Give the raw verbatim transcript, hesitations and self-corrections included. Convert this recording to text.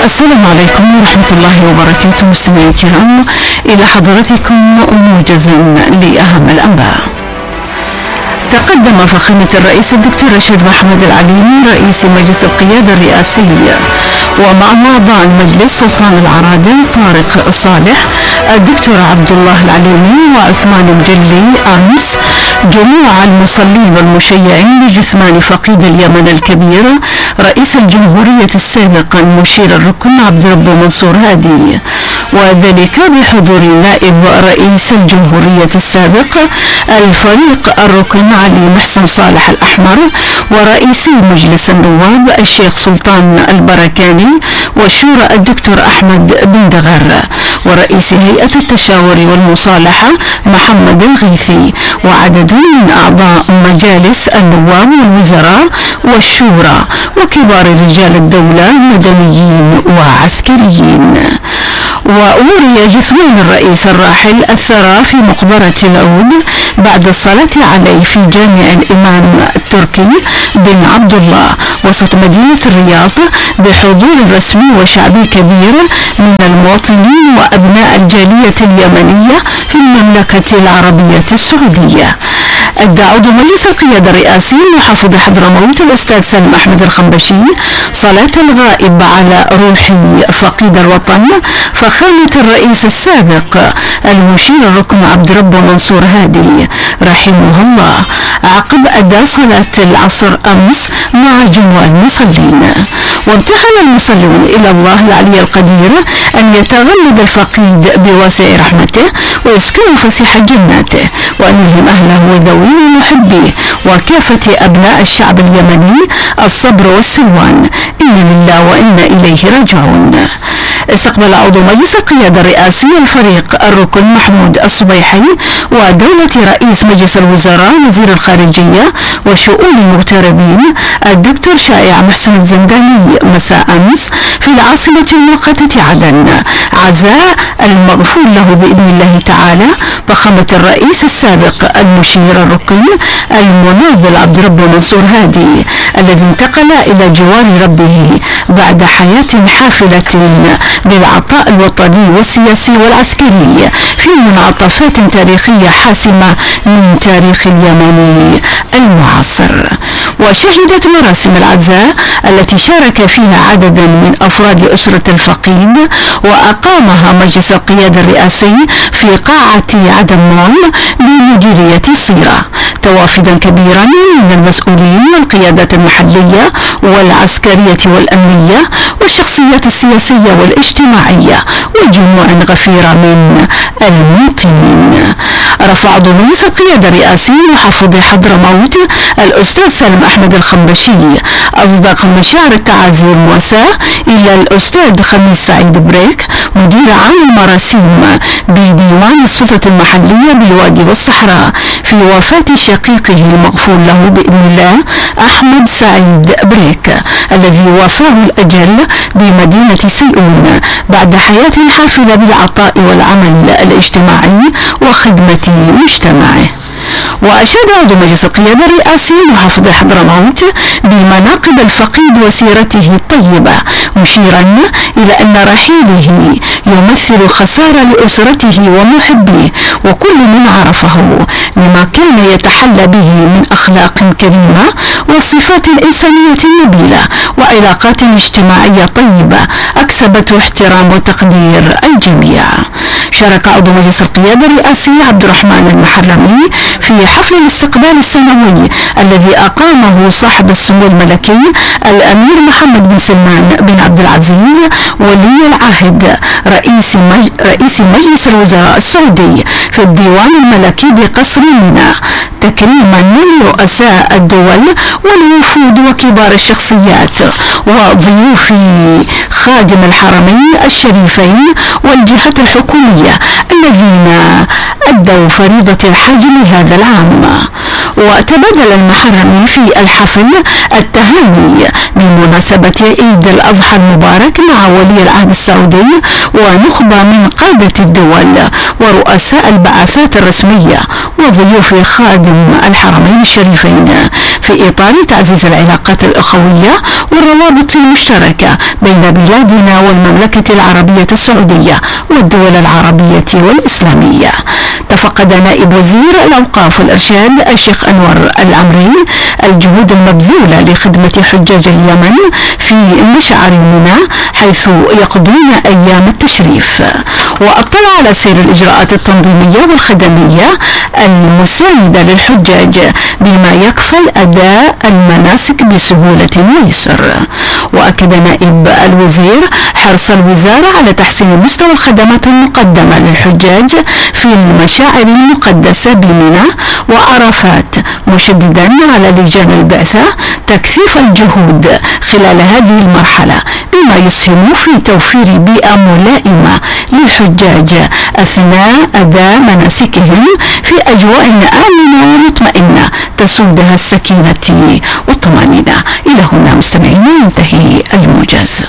السلام عليكم ورحمة الله وبركاته. مستمعينا الكرام، إلى حضراتكم موجزا لأهم الأنباء. تقدم فخامة الرئيس الدكتور رشيد محمد العليمي رئيس مجلس القيادة الرئاسي ومعه أعضاء المجلس سلطان العرادل طارق صالح الدكتور عبد الله العليمي وعثمان مجلي أمس جموع المصلين والمشيعين لجثمان فقيد اليمن الكبير رئيس الجمهورية السابق المشير الركن عبد ربه منصور هادي، وذلك بحضور نائب رئيس الجمهورية السابق الفريق الركن علي محسن صالح الأحمر ورئيسي مجلس النواب الشيخ سلطان البركاني والشورى الدكتور أحمد بن دغر ورئيس هيئة التشاور والمصالحة محمد الغيثي وعدد من أعضاء مجالس النواب والوزراء والشورى وكبار رجال الدولة مدنيين وعسكريين. ووري جثمان الرئيس الراحل الثرى في مقبرة العود بعد الصلاة عليه في جامع الإمام التركي بن عبد الله وسط مدينة الرياض بحضور رسمي وشعبي كبير من المواطنين وأبناء الجالية اليمنية في المملكة العربية السعودية. أدى عضو مجلس القيادة الرئاسي محافظ حضرموت الأستاذ سالم أحمد الخنبشي صلاة الغائب على روح فقيد الوطن فخامة الرئيس السابق المشير الركن عبد ربه منصور هادي رحمه الله عقب أداء صلاة العصر أمس مع جموع المصلين. وامتحن المصلون إلى الله العلي القدير أن يتغمد الفقيد بواسع رحمته ويسكن فسيح جناته وأن يلهم أهله وذويه ومحبيه وكافة أبناء الشعب اليمني الصبر والسلوان. إنا لله وإنا إليه راجعون. استقبل عضو مجلس القيادة الرئاسي الفريق الركن محمود الصبيحي ودولة رئيس مجلس الوزراء وزير الخارجية وشؤون المغتربين الدكتور شائع محسن الزنداني مساء أمس في العاصمة المؤقتة عدن عزاء المغفور له بإذن الله تعالى فخامة الرئيس السابق المشير الركن المناضل عبد ربه منصور هادي الذي انتقل إلى جوار ربه بعد حياة حافلة بالعطاء الوطني والسياسي والعسكري في منعطفات تاريخية حاسمة من تاريخ اليمن المعاصر. وشهدت مراسم العزاء التي شارك فيها عددا من أفراد أسرة الفقيد وأقامها مجلس القيادة الرئاسي في قاعة عدن مول بمديرية السيرة توافدا كبيرا من المسؤولين والقيادات المحلية والعسكرية والأمنية والشخصيات السياسية والاجتماعية وجموع غفيرة من المواطنين. رفع عضو مجلس القيادة الرئاسي محافظ حضرموت الأستاذ سالم أحمد الخنبشي أصدق مشاعر التعازي والمواساة إلى الأستاذ خميس سعيد بريك مدير عام المراسيم بديوان السلطة المحلية بالوادي والصحراء في وفاة شقيقه المغفور له بإذن الله أحمد سعيد بريك الذي وافاه الأجل بمدينة سيئون بعد حياة حافلة بالعطاء والعمل الاجتماعي وخدمة مجتمعه. وأشاد عضو مجلس القيادة الرئاسي محافظ حضرموت بمناقب الفقيد وسيرته الطيبة مشيرا إلى أن رحيله يمثل خسارة لأسرته ومحبيه وكل من عرفه لما كان يتحلى به من أخلاق كريمة وصفات إنسانية نبيلة وعلاقات اجتماعية طيبة أكسبت احترام وتقدير الجميع. شارك عضو مجلس القيادة الرئاسي عبد الرحمن المحرمي في حفل الاستقبال السنوي الذي أقامه صاحب السمو الملكي الأمير محمد بن سلمان بن عبد العزيز ولي العهد رئيس مج... رئيس مجلس الوزراء السعودي في الديوان الملكي بقصر منى تكريما لرؤساء الدول والوفود وكبار الشخصيات وضيوف خادم الحرمين الشريفين والجهات الحكومية الذين أدوا فريضة الحج لهذا العام. وتبادل المحرمين في الحفل التهاني بمناسبة عيد الأضحى المبارك مع ولي العهد السعودي ونخبة من قادة الدول ورؤساء البعثات الرسمية وضيوف خادم الحرمين الشريفين في إطار تعزيز العلاقات الأخوية والروابط المشتركة بين بلادنا والمملكة العربية السعودية والدول العربية والإسلامية. تفقد نائب وزير الأوقاف والإرشاد الشيخ أنور العمري الجهود المبذولة لخدمة حجاج اليمن في مشعر منى حيث يقضون أيام التشريف، واطلع على سير الإجراءات التنظيمية والخدمية المساندة للحجاج بما يكفل أداء المناسك بسهولة ويسر. وأكد نائب الوزير حرص الوزارة على تحسين مستوى الخدمات المقدمة للحجاج في المشاعر المقدسة بمنى وعرفات، مشددا على لجان البعثة تكثيف الجهود خلال هذه المرحلة بما يسهم في توفير بيئة ملائمة للحجاج أثناء أداء مناسكهم في أجواء آمنة ومطمئنة تسودها السكينة والطمأنينة. إلى هنا مستمعين ينتهي الموجز.